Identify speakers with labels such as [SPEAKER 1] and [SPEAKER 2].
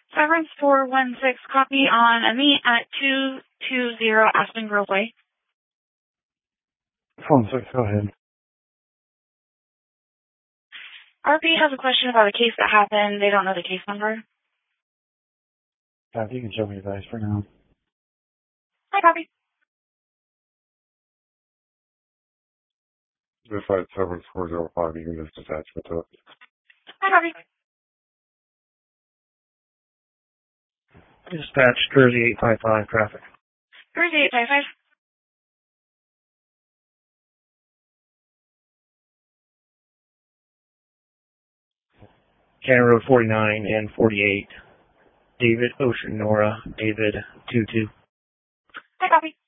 [SPEAKER 1] Severance 416, copy on Amit at 220 Aspen Grove Way.
[SPEAKER 2] 416, go ahead.
[SPEAKER 1] RP has a question about a case that happened. They don't know the case number.
[SPEAKER 2] If you can show me the dice for now.
[SPEAKER 1] Hi, copy.
[SPEAKER 3] This side 7405, you can just attach it to it.
[SPEAKER 1] Hi, copy.
[SPEAKER 2] Dispatch, Jersey 855, traffic.
[SPEAKER 1] Jersey 855.
[SPEAKER 2] Cannon Road 49 and 48. David, Ocean, Nora, David, 22.
[SPEAKER 1] Hi, copy.